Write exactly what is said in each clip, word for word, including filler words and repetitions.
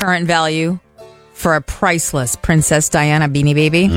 current value for a priceless Princess Diana Beanie Baby.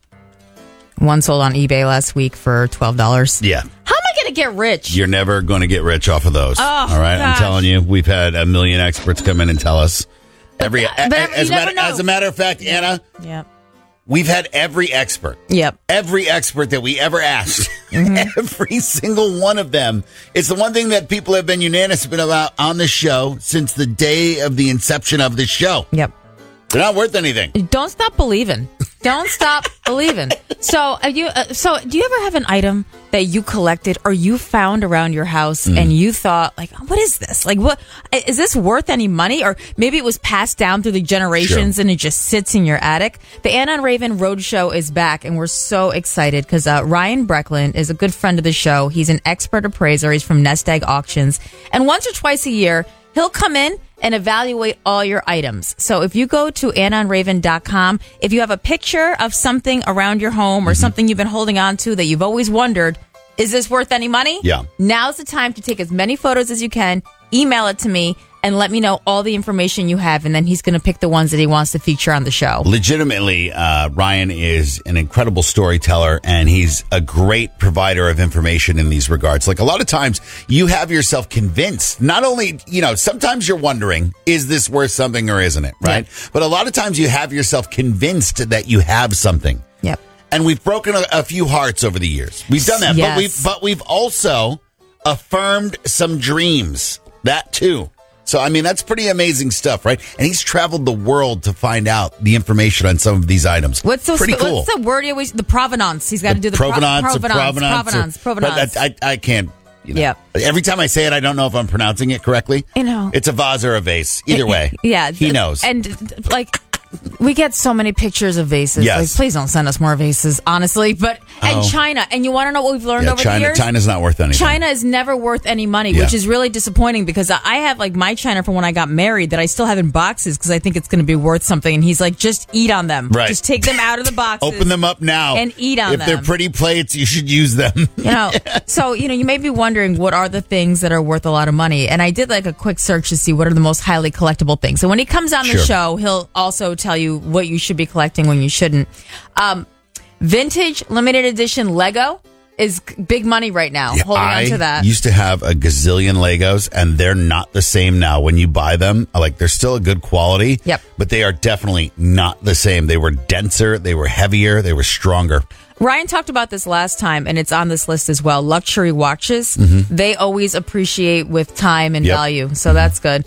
Mm-hmm. One sold on eBay last week for twelve dollars. Yeah. How am I going to get rich? You're never going to get rich off of those. Oh, all right, gosh. I'm telling you, we've had a million experts come in and tell us. Every But, uh, but as, you a never matter, know. as a matter of fact, Anna, Yep. we've had every expert. Yep. Every expert that we ever asked, Mm-hmm. every single one of them. It's the one thing that people have been unanimous about on the show since the day of the inception of the show. Yep. They're not worth anything. Don't stop believing. Don't stop believing. So, are you? Uh, so, do you ever have an item that you collected or you found around your house Mm. and you thought, like, what is this? Like, what is this worth any money? Or maybe it was passed down through the generations Sure. and it just sits in your attic. The Anna and Raven Roadshow is back, and we're so excited because uh, Ryan Brecklin is a good friend of the show. He's an expert appraiser. He's from Nest Egg Auctions, and once or twice a year, he'll come in and evaluate all your items. So if you go to anna and raven dot com, if you have a picture of something around your home or Mm-hmm. something you've been holding on to that you've always wondered, is this worth any money? Yeah. Now's the time to take as many photos as you can, email it to me, and let me know all the information you have, and then he's going to pick the ones that he wants to feature on the show. Legitimately, uh, Ryan is an incredible storyteller, and he's a great provider of information in these regards. Like a lot of times, you have yourself convinced. Not only, you know, sometimes you're wondering, is this worth something or isn't it, right? Yeah. But a lot of times you have yourself convinced that you have something. Yep. And we've broken a, a few hearts over the years. We've done that, Yes. but we've but we've also affirmed some dreams. That too. So I mean, that's pretty amazing stuff, right? And he's traveled the world to find out the information on some of these items. What's the, pretty cool? What's the word he always? The provenance. He's got to do the pro- provenance, the provenance, provenance, provenance, or- provenance. But I, I, I can't. You know, Yep. Every time I say it, I don't know if I'm pronouncing it correctly. You know. It's a vase or a vase. Either way. Yeah. He knows. And like, we get so many pictures of vases. Yes. Like, please don't send us more vases, honestly. But and Oh. China, and you want to know what we've learned yeah, over China, the years? China's not worth anything. China is never worth any money, Yeah. which is really disappointing because I have like my China from when I got married that I still have in boxes because I think it's going to be worth something. And he's like, just eat on them. Right. Just take them out of the boxes. Open them up now And eat on If they're them. pretty plates, you should use them. You know, so, you know, you may be wondering what are the things that are worth a lot of money. And I did like a quick search to see what are the most highly collectible things. And when he comes on the Sure. show, he'll also tell you what you should be collecting when you shouldn't. Um, vintage limited edition Lego is big money right now. Yeah, Holding I on to that. used to have a gazillion Legos, and they're not the same now. When you buy them, like they're still a good quality. Yep. But they are definitely not the same. They were denser, they were heavier, they were stronger. Ryan talked about this last time, and it's on this list as well. Luxury watches, they always appreciate with time and Yep. value. So that's good.